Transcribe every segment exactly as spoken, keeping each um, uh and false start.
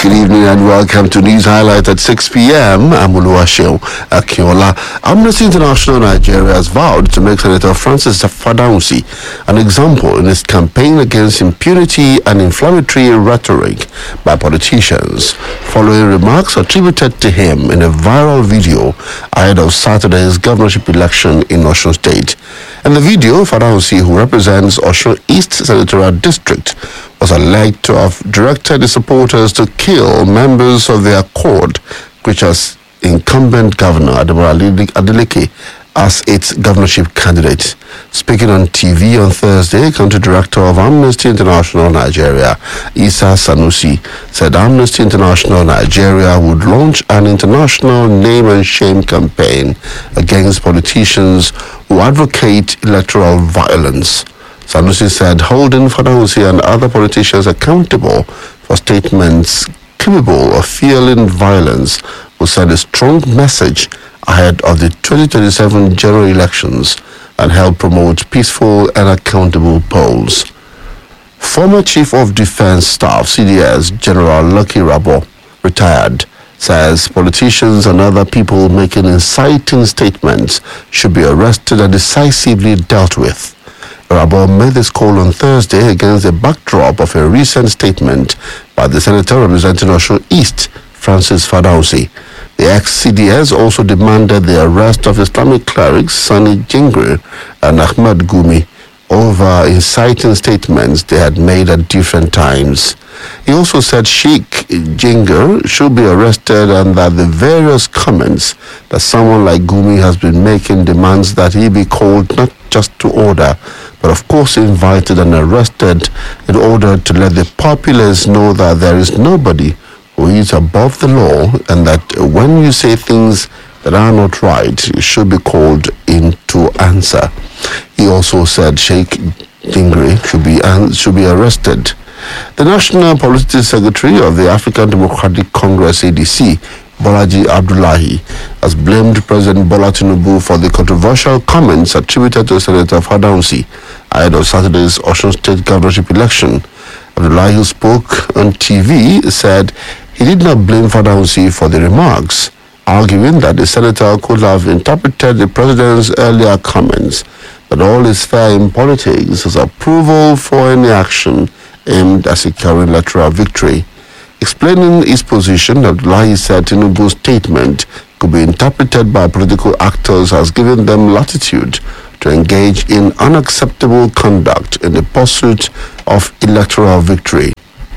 Good evening and welcome to News Highlight at six p.m. I'm Oluwaseun Akinola. Amnesty International Nigeria has vowed to make Senator Francis Fadausi an example in its campaign against impunity and inflammatory rhetoric by politicians, following remarks attributed to him in a viral video ahead of Saturday's governorship election in Osun State. In the video, Fadausi, who represents Osun East Senatorial District, was alleged to have directed the supporters to kill members of the Accord, which has incumbent Governor Ademola Adeleke as its governorship candidate. Speaking on T V on Thursday, Country Director of Amnesty International Nigeria, Isa Sanusi, said Amnesty International Nigeria would launch an international name and shame campaign against politicians who advocate electoral violence. Sanusi said holding Fadausi and other politicians accountable for statements capable of fueling violence will send a strong message ahead of the twenty twenty-seven general elections and help promote peaceful and accountable polls. Former Chief of Defense Staff, C D S, General Lucky Rabo, retired, says politicians and other people making inciting statements should be arrested and decisively dealt with. Rabo made this call on Thursday against the backdrop of a recent statement by the senator representing Osun East, Francis Fadausi. The ex-C D S also demanded the arrest of Islamic clerics Sani Jingri and Ahmed Gumi over inciting statements they had made at different times. He also said Sheikh Jingir should be arrested and that the various comments that someone like Gumi has been making demands that he be called not just to order, but of course invited and arrested in order to let the populace know that there is nobody who is above the law and that when you say things that are not right, you should be called in to answer. He also said Sheikh Jingri should be, uh, should be arrested. The National Publicity Secretary of the African Democratic Congress, A D C, Bolaji Abdullahi, has blamed President Bola Tinubu for the controversial comments attributed to Senator Fadausi ahead of Saturday's Osun State governorship election. Abdullahi, who spoke on T V, said he did not blame Fadausi for the remarks, arguing that the senator could have interpreted the president's earlier comments that all is fair in politics as approval for any action aimed at securing electoral victory. Explaining his position, Abdullahi said Tinubu's statement could be interpreted by political actors as giving them latitude to engage in unacceptable conduct in the pursuit of electoral victory.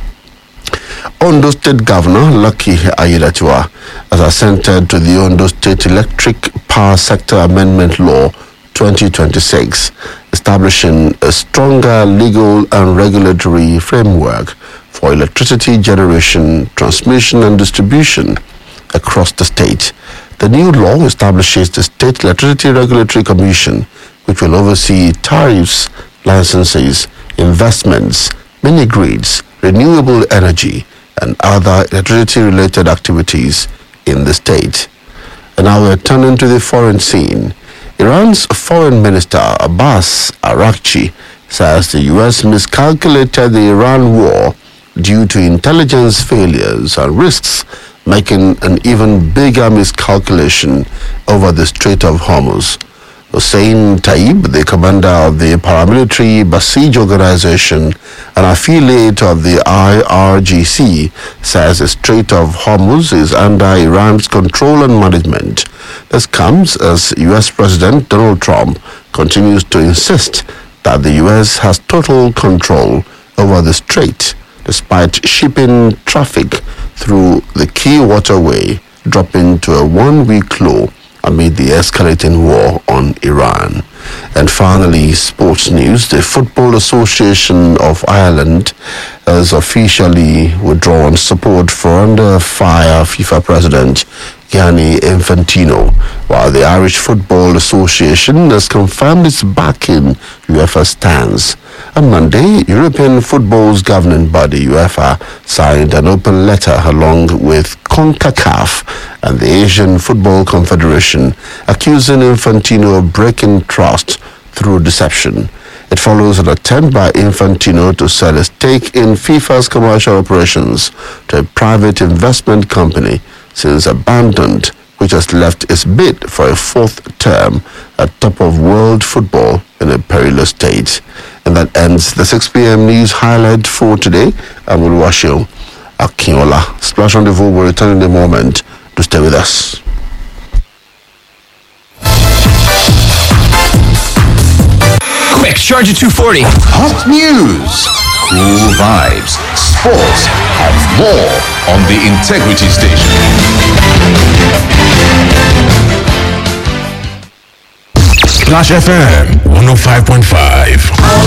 Ondo State Governor Lucky Aiyedatiwa has assented to the Ondo State Electric Power Sector Amendment Law twenty twenty-six, establishing a stronger legal and regulatory framework for electricity generation, transmission and distribution across the state. The new law establishes the State Electricity Regulatory Commission, which will oversee tariffs, licenses, investments, mini-grids, renewable energy, and other electricity-related activities in the state. And now we're turning to the foreign scene. Iran's Foreign Minister Abbas Araghchi says the U S miscalculated the Iran war due to intelligence failures and risks, making an even bigger miscalculation over the Strait of Hormuz. Hussein Taib, the commander of the paramilitary Basij organization, an affiliate of the I R G C, says the Strait of Hormuz is under Iran's control and management. This comes as U S President Donald Trump continues to insist that the U S has total control over the strait, despite shipping traffic through the key waterway dropping to a one-week low amid the escalating war on Iran. And finally, sports news. The Football Association of Ireland has officially withdrawn support for under-fire FIFA president Gianni Infantino, while the Irish Football Association has confirmed its backing UEFA stance. On Monday, European football's governing body, UEFA, signed an open letter along with CONCACAF and the Asian Football Confederation, accusing Infantino of breaking trust through deception. It follows an attempt by Infantino to sell a stake in FIFA's commercial operations to a private investment company since abandoned, which has left its bid for a fourth term at top of world football in a perilous state. And that ends the six p.m. news highlight for today. I'm Oluwaseun Akinola. Splash on the Vogue will return in a moment. To stay with us. Quick, charge at two forty. Hot news, cool vibes, sports, and more on the Integrity Station. Splash F M one oh five point five.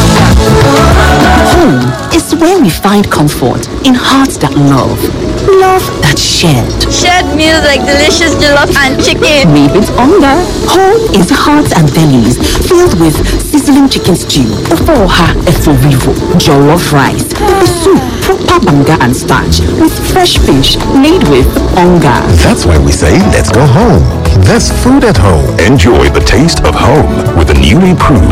Home is where we find comfort in hearts that love. Love that's shared. Shared meals like delicious jollof and chicken. Made with hunger. Home is hearts and bellies filled with sizzling chicken stew, ofoha eforivo, jollof rice, pepper soup, proper banga and starch with fresh fish made with hunger. That's why we say let's go home. There's food at home. Enjoy the taste of home with the newly improved